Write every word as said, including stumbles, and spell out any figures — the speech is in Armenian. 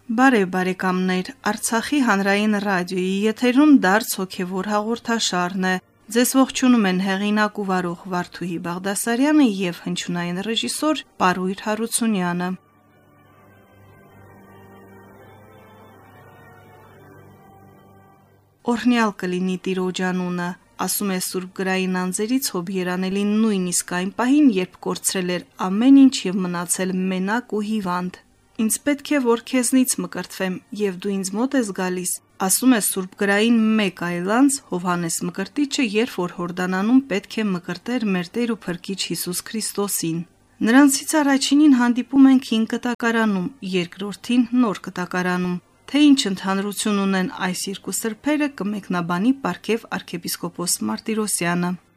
Բարև բարեկամներ, Արցախի հանրային ռադիոյի եթերում դարձ հոգևոր հաղորդաշարն է։ Ձեզ ողջունում են հեղինակ ու վարող Վարդուհի Բաղդասարյանը եւ հնչյունային ռեժիսոր Պարույր Հարությունյանը։ Օրհնյալ կլինի Տիրոջ անունը, ասում է Սուրբ Գրային անձերից Հոբ Երանելին նույնիսկ այն պահին, երբ կորցրել էր ամեն ինչ եւ մնացել մենակ ու հիվանդ։ Ինձ պետք է որ քեզնից մկրտվեմ, եւ դու ինձ մոտ ես գալիս, ասում է Սուրբ Գրային մեկ այլ անձ Հովհաննես Մկրտիչը, երբ որ Հորդանանում պետք է մկրտեր մեր Տեր ու Փրկիչ Հիսուս Քրիստոսին։ Նրանցից առաջինին հանդիպում ենք Հին Կտակարանում, երկրորդին Նոր Կտակարանում։ Թե ինչ ընդհանրություն ունեն այս երկու սրբերը, կմեկնաբանի Պարքև arczepiskopos Martirosyan-ը։